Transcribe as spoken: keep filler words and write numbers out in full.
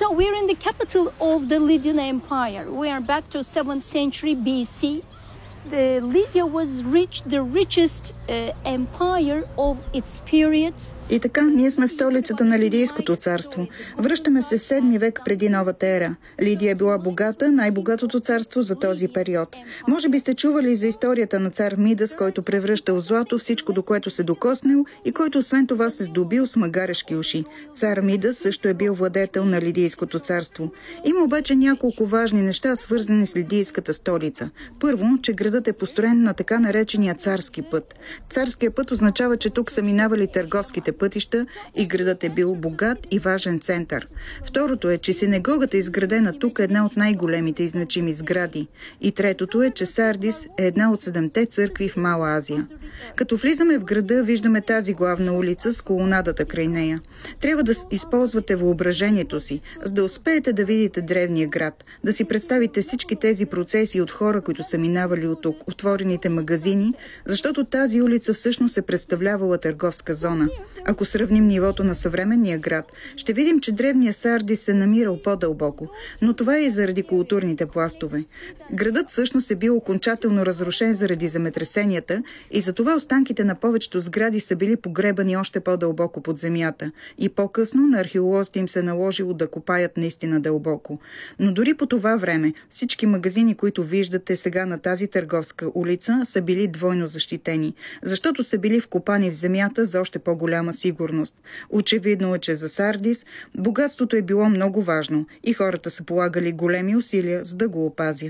So we're in the capital of the Lydian Empire. We are back to seventh century B C. The Lydia was rich, the richest uh, empire of its period. И така, ние сме в столицата на Лидийското царство. Връщаме се в седми век преди новата ера. Лидия е била богата, най-богатото царство за този период. Може би сте чували за историята на цар Мидас, който превръщал в злато всичко, до което се докоснал и който освен това се здобил с магарешки уши. Цар Мидас също е бил владетел на Лидийското царство. Има обаче няколко важни неща, свързани с Лидийската столица. Първо, че градът е построен на така наречения царски път. Царския път означава, че тук са минавали търговските пътища и градът е бил богат и важен център. Второто е, че синагогата е изградена тук е една от най-големите и значими сгради. И третото е, че Сардис е една от седемте църкви в Мала Азия. Като влизаме в града, виждаме тази главна улица с колонадата край нея. Трябва да използвате въображението си, за да успеете да видите древния град, да си представите всички тези процеси от хора, които са минавали от тук, отворените магазини, защото тази улица всъщност е представлявала търговска зона. Ако сравним нивото на съвременния град, ще видим, че древния Сардис се намирал по-дълбоко, но това е и заради културните пластове. Градът всъщност е бил окончателно разрушен заради земетресенията и затова останките на повечето сгради са били погребани още по-дълбоко под земята и по-късно на археолозите им се наложило да копаят наистина дълбоко. Но дори по това време всички магазини, които виждате сега на тази търговска улица, са били двойно защитени, защото са били вкопани в земята за още по-голяма сигурност. Очевидно е, че за Сардис богатството е било много важно и хората са полагали големи усилия, за да го опазят.